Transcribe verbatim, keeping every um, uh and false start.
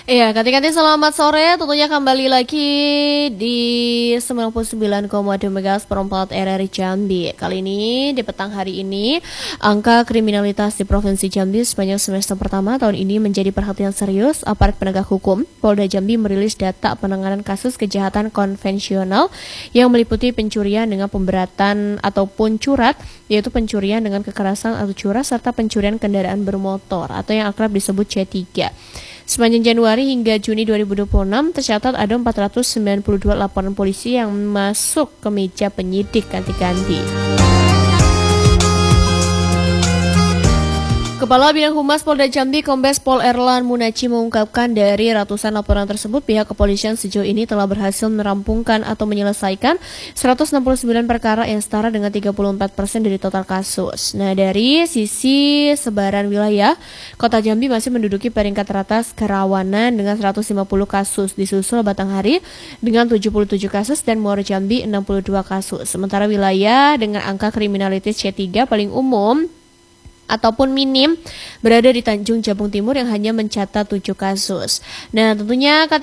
Iya, Kati-Kati selamat sore. Tentunya kembali lagi di sembilan puluh sembilan koma dua MHz per empat R R I Jambi. Kali ini di petang hari ini, angka kriminalitas di Provinsi Jambi sepanjang semester pertama tahun ini menjadi perhatian serius aparat penegak hukum. Polda Jambi merilis data penanganan kasus kejahatan konvensional yang meliputi pencurian dengan pemberatan ataupun curat, yaitu pencurian dengan kekerasan atau curat serta pencurian kendaraan bermotor atau yang akrab disebut C tiga. Sepanjang Januari hingga Juni dua ribu dua puluh enam tercatat ada empat ratus sembilan puluh dua laporan polisi yang masuk ke meja penyidik ganti-ganti. Kepala Bidang Humas Polda Jambi Kombes Pol Erlan Munaci mengungkapkan dari ratusan laporan tersebut pihak kepolisian sejauh ini telah berhasil merampungkan atau menyelesaikan seratus enam puluh sembilan perkara yang setara dengan tiga puluh empat persen dari total kasus. Nah, dari sisi sebaran wilayah, Kota Jambi masih menduduki peringkat teratas kerawanan dengan seratus lima puluh kasus, disusul Batanghari dengan tujuh puluh tujuh kasus dan Muaro Jambi enam puluh dua kasus. Sementara wilayah dengan angka kriminalitas C tiga paling umum ataupun minim berada di Tanjung Jabung Timur yang hanya mencatat tujuh kasus. Nah, tentunya